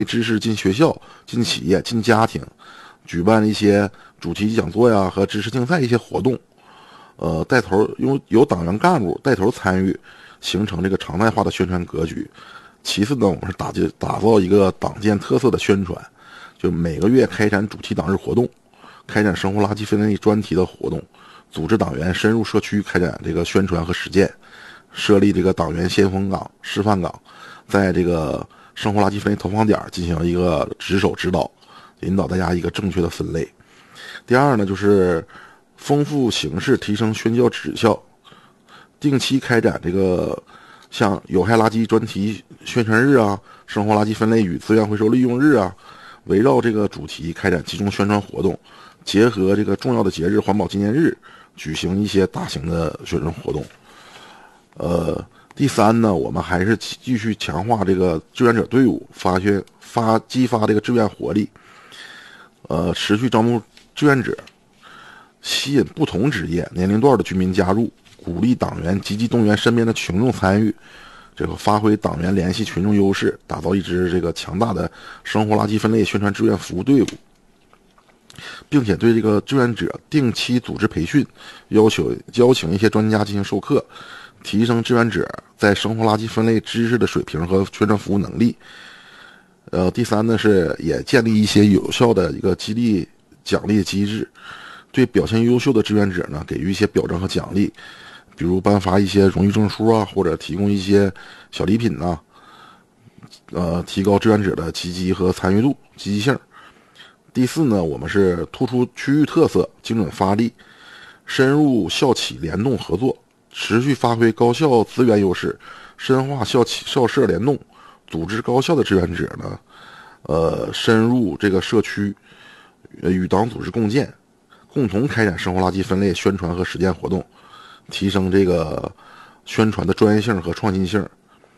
知识进学校、进企业、进家庭，举办一些主题讲座呀和知识竞赛一些活动。带头由党员干部带头参与，形成这个常态化的宣传格局。其次呢，我们是打造一个党建特色的宣传，就每个月开展主题党日活动，开展生活垃圾分类专题的活动，组织党员深入社区开展这个宣传和实践，设立这个党员先锋岗、示范岗，在这个生活垃圾分类投放点进行一个值守指导，引导大家一个正确的分类。第二呢，就是丰富形式，提升宣教指效，定期开展这个像有害垃圾专题宣传日啊、生活垃圾分类与资源回收利用日啊，围绕这个主题开展集中宣传活动，结合这个重要的节日、环保纪念日，举行一些大型的宣传活动。第三呢，我们还是继续强化这个志愿者队伍，激发这个志愿活力，持续招募志愿者，吸引不同职业、年龄段的居民加入，鼓励党员积极动员身边的群众参与，这个发挥党员联系群众优势，打造一支这个强大的生活垃圾分类宣传志愿服务队伍，并且对这个志愿者定期组织培训，邀请一些专家进行授课，提升志愿者在生活垃圾分类知识的水平和宣传服务能力。第三呢，是也建立一些有效的一个激励奖励机制，对表现优秀的志愿者呢给予一些表彰和奖励，比如颁发一些荣誉证书啊，或者提供一些小礼品呐，提高志愿者的积极和参与度、积极性。第四呢，我们是突出区域特色，精准发力，深入校企联动合作，持续发挥高校资源优势，深化校社联动，组织高校的志愿者呢，深入这个社区，与党组织共建，共同开展生活垃圾分类宣传和实践活动，提升这个宣传的专业性和创新性。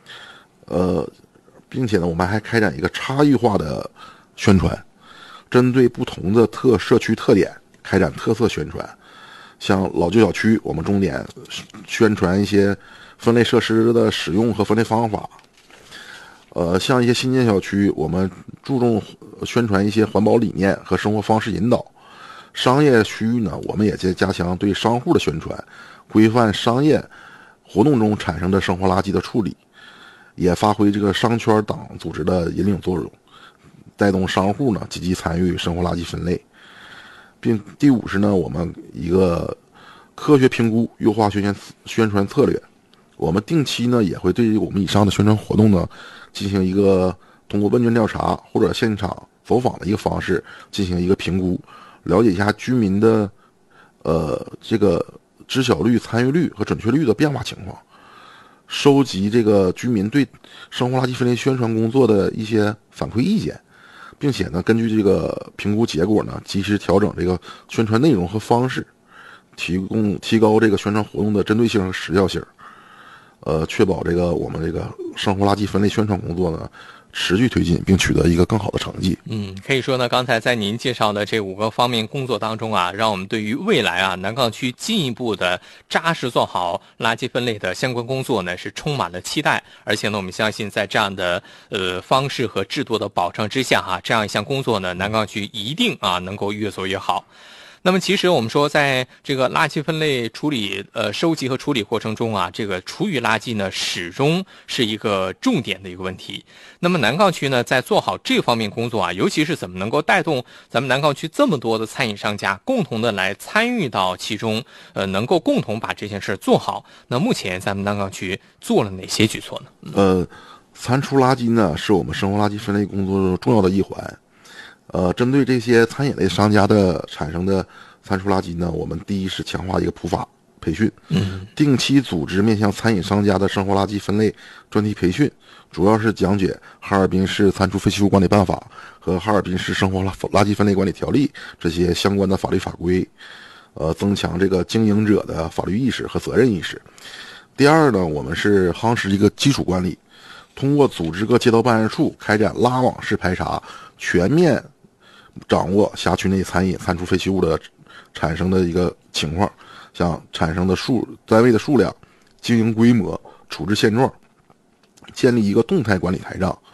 并且呢，我们还开展一个差异化的宣传，针对不同的社区特点开展特色宣传。像老旧小区，我们重点宣传一些分类设施的使用和分类方法。像一些新建小区，我们注重宣传一些环保理念和生活方式引导。商业区域呢，我们也在加强对商户的宣传，规范商业活动中产生的生活垃圾的处理，也发挥这个商圈党组织的引领作用，带动商户呢积极参与生活垃圾分类。并第五是呢，我们一个科学评估优化宣传策略。我们定期呢也会对于我们以上的宣传活动呢进行一个通过问卷调查或者现场走访的一个方式进行一个评估，了解一下居民的这个知晓率、参与率和准确率的变化情况，收集这个居民对生活垃圾分类宣传工作的一些反馈意见，并且呢根据这个评估结果呢及时调整这个宣传内容和方式，提高这个宣传活动的针对性和时效性。确保这个我们这个生活垃圾分类宣传工作呢持续推进，并取得一个更好的成绩。 可以说呢，刚才在您介绍的这5个方面工作当中啊，让我们对于未来啊南岗区进一步的扎实做好垃圾分类的相关工作呢是充满了期待。而且呢，我们相信在这样的方式和制度的保障之下哈，这样一项工作呢，南岗区一定啊能够越做越好。那么其实我们说，在这个垃圾分类处理收集和处理过程中啊，这个厨余垃圾呢始终是一个重点的一个问题。那么南岗区呢在做好这方面工作啊，尤其是怎么能够带动咱们南岗区这么多的餐饮商家共同的来参与到其中，能够共同把这件事做好。那目前咱们南岗区做了哪些举措呢？ 餐厨垃圾呢是我们生活垃圾分类工作中重要的一环。针对这些餐饮类商家的产生的餐厨垃圾呢，我们第一是强化一个普法培训，定期组织面向餐饮商家的生活垃圾分类专题培训，主要是讲解哈尔滨市餐厨废弃物管理办法和哈尔滨市生活垃圾分类管理条例这些相关的法律法规，增强这个经营者的法律意识和责任意识。第二呢，我们是夯实一个基础管理，通过组织各街道办事处开展拉网式排查，全面掌握辖区内餐饮餐厨废弃物的产生的一个情况，像产生的单位的数量、经营规模、处置现状，建立一个动态管理台账，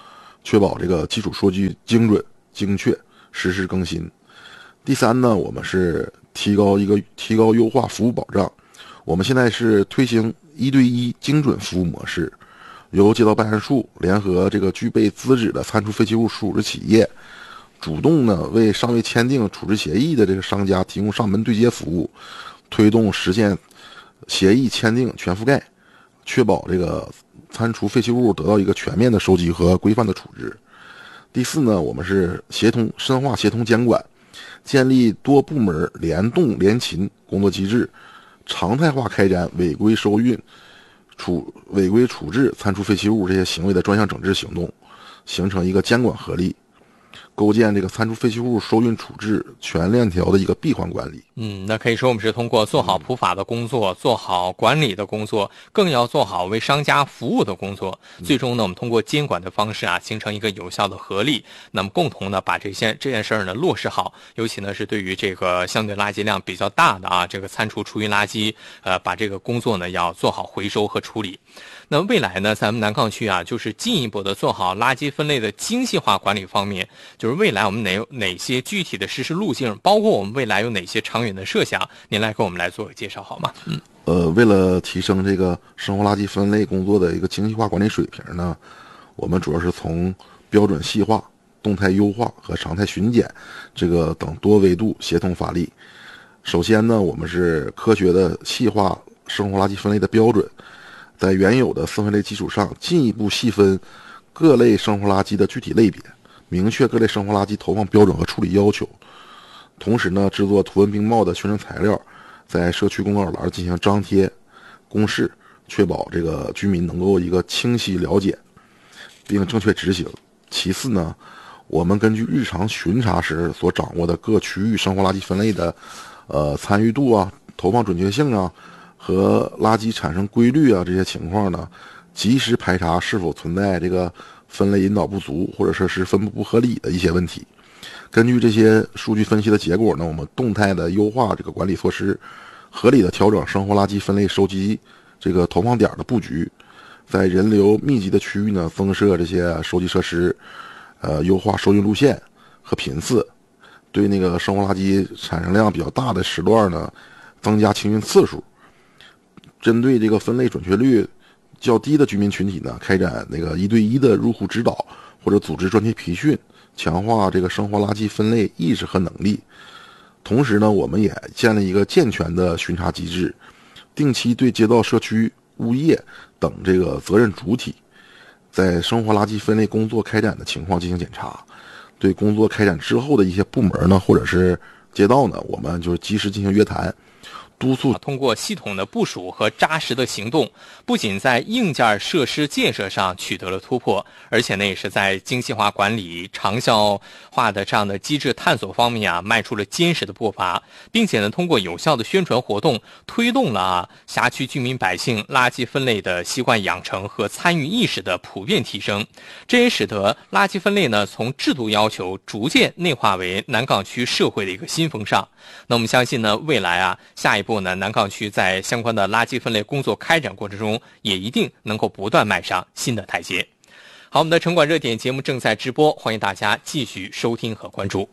确保这个基础数据精准精确，实时更新。第三呢，我们是提高优化服务保障。我们现在是推行1对1精准服务模式，由街道办事处联合这个具备资质的餐厨废弃物处置企业，主动呢为尚未签订处置协议的这个商家提供上门对接服务，推动实现协议签订全覆盖，确保这个餐厨废弃物得到一个全面的收集和规范的处置。第四呢，我们是深化协同监管，建立多部门联动联勤工作机制，常态化开展违规收运、违规处置餐厨废弃物这些行为的专项整治行动，形成一个监管合力，构建这个餐厨废弃物收运处置全链条的一个闭环管理。 那可以说我们是通过做好普法的工作，做好管理的工作，更要做好为商家服务的工作。最终呢，我们通过监管的方式形成一个有效的合力，那么共同呢把这件事儿呢落实好。尤其呢是对于这个相对垃圾量比较大的这个餐厨厨余垃圾，把这个工作呢要做好回收和处理。那未来呢，咱们南岗区就是进一步的做好垃圾分类的精细化管理方面，就是未来我们有哪些具体的实施路径，包括我们未来有哪些长远的设想，您来给我们来做个介绍好吗？ 为了提升这个生活垃圾分类工作的一个精细化管理水平呢，我们主要是从标准细化、动态优化和常态巡检这个等多维度协同发力。首先呢，我们是科学的细化生活垃圾分类的标准，在原有的4分类基础上进一步细分各类生活垃圾的具体类别，明确各类生活垃圾投放标准和处理要求。同时呢，制作图文并茂的宣传材料，在社区公告栏进行张贴公示，确保这个居民能够一个清晰了解并正确执行。其次呢，我们根据日常巡查时所掌握的各区域生活垃圾分类的参与度投放准确性和垃圾产生规律这些情况呢，及时排查是否存在这个分类引导不足或者说是分布不合理的一些问题。根据这些数据分析的结果呢，我们动态的优化这个管理措施，合理的调整生活垃圾分类收集这个投放点的布局，在人流密集的区域呢增设这些收集设施，优化收运路线和频次，对那个生活垃圾产生量比较大的时段呢增加清运次数。针对这个分类准确率较低的居民群体呢，开展那个1对1的入户指导或者组织专题培训，强化这个生活垃圾分类意识和能力。同时呢，我们也建立一个健全的巡查机制，定期对街道、社区、物业等这个责任主体在生活垃圾分类工作开展的情况进行检查。对工作开展之后的一些部门呢，或者是街道呢，我们就是及时进行约谈，督促。 通过系统的部署和扎实的行动，不仅在硬件设施建设上取得了突破，而且呢也是在精细化管理、长效化的这样的机制探索方面迈出了坚实的步伐，并且呢通过有效的宣传活动，推动了辖区居民百姓垃圾分类的习惯养成和参与意识的普遍提升。这也使得垃圾分类呢从制度要求逐渐内化为南岗区社会的一个新风尚。那我们相信呢，未来下一步呢，南岗区在相关的垃圾分类工作开展过程中，也一定能够不断迈上新的台阶。好，我们的城管热点节目正在直播，欢迎大家继续收听和关注。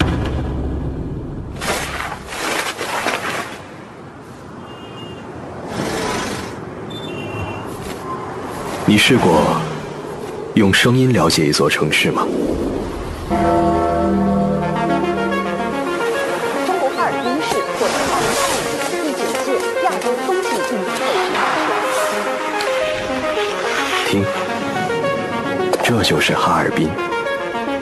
你试过用声音了解一座城市吗？ 中国哈尔滨市获得2025年第9届亚洲冬季运动会。 听，这就是哈尔滨。